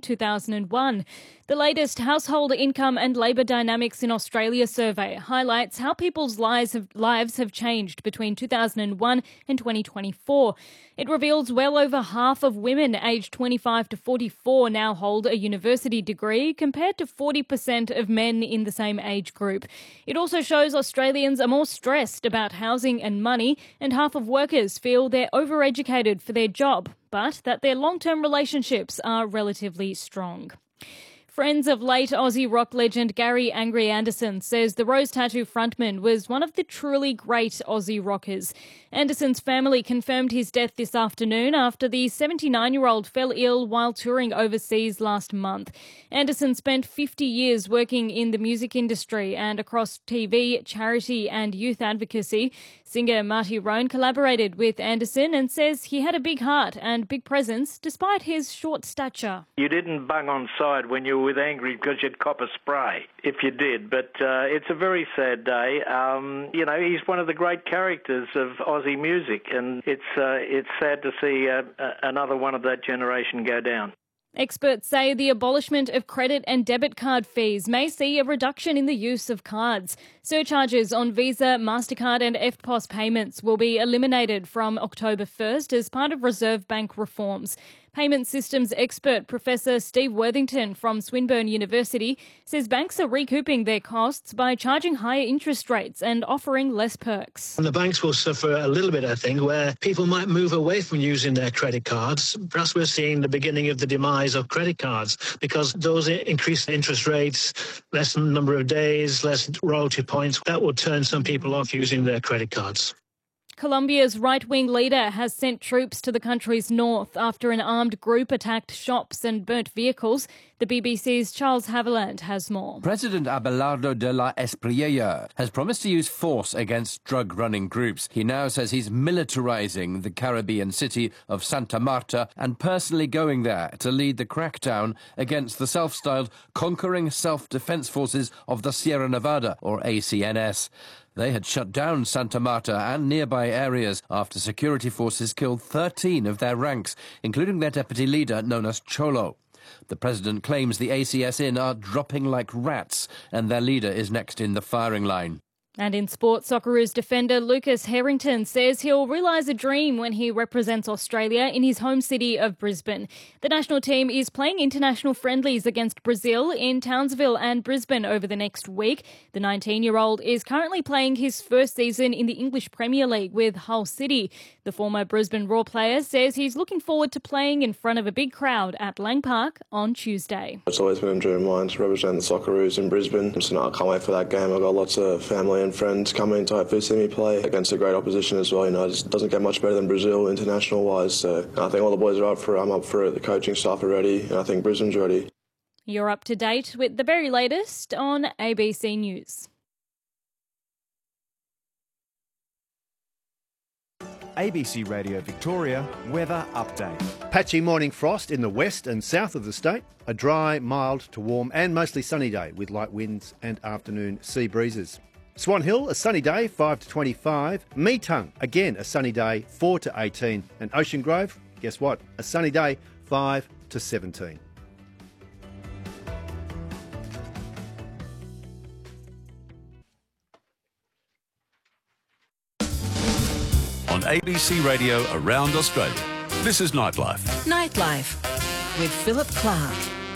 2001. The latest Household Income and Labour Dynamics in Australia survey highlights how people's lives have changed between 2001 and 2024. It reveals well over half of women aged 25 to 44 now hold a university degree, compared to 40% of men in the same age group. It also shows Australians are more stressed about housing and money, and half of workers feel they're overeducated for their job, but that their long-term relationships are relatively strong. Friends of late Aussie rock legend Gary Angry Anderson says the Rose Tattoo frontman was one of the truly great Aussie rockers. Anderson's family confirmed his death this afternoon after the 79-year-old fell ill while touring overseas last month. Anderson spent 50 years working in the music industry and across TV, charity and youth advocacy. Singer Marty Roan collaborated with Anderson and says he had a big heart and big presence despite his short stature. You didn't bung on side when you were with Angry because you'd cop a spray, if you did. But it's a very sad day. He's one of the great characters of Aussie music, and it's sad to see another one of that generation go down. Experts say the abolishment of credit and debit card fees may see a reduction in the use of cards. Surcharges on Visa, MasterCard and EFTPOS payments will be eliminated from October 1st as part of Reserve Bank reforms. Payment systems expert Professor Steve Worthington from Swinburne University says banks are recouping their costs by charging higher interest rates and offering less perks. And the banks will suffer a little bit, I think, where people might move away from using their credit cards. Perhaps we're seeing the beginning of the demise of credit cards because those increased interest rates, less number of days, less royalty points, that will turn some people off using their credit cards. Colombia's right-wing leader has sent troops to the country's north after an armed group attacked shops and burnt vehicles. The BBC's Charles Haviland has more. President Abelardo de la Espriella has promised to use force against drug-running groups. He now says he's militarizing the Caribbean city of Santa Marta and personally going there to lead the crackdown against the self-styled Conquering Self-Defense Forces of the Sierra Nevada, or ACNS. They had shut down Santa Marta and nearby areas after security forces killed 13 of their ranks, including their deputy leader known as Cholo. The president claims the ACSN are dropping like rats and their leader is next in the firing line. And in sport, Socceroos defender Lucas Harrington says he'll realise a dream when he represents Australia in his home city of Brisbane. The national team is playing international friendlies against Brazil in Townsville and Brisbane over the next week. The 19-year-old is currently playing his first season in the English Premier League with Hull City. The former Brisbane Roar player says he's looking forward to playing in front of a big crowd at Lang Park on Tuesday. It's always been a dream of mine to represent the Socceroos in Brisbane, so I can't wait for that game. I've got lots of family and friends coming to hopefully see me play against a great opposition as well. It just doesn't get much better than Brazil international-wise. So I think all the boys are up for it. I'm up for it. The coaching staff are ready, and I think Brisbane's ready. You're up to date with the very latest on ABC News. ABC Radio Victoria weather update. Patchy morning frost in the west and south of the state. A dry, mild to warm and mostly sunny day with light winds and afternoon sea breezes. Swan Hill, a sunny day, 5 to 25. Meetung, again a sunny day, 4 to 18. And Ocean Grove, guess what? A sunny day, 5 to 17. On ABC Radio around Australia, this is Nightlife. Nightlife with Philip Clark.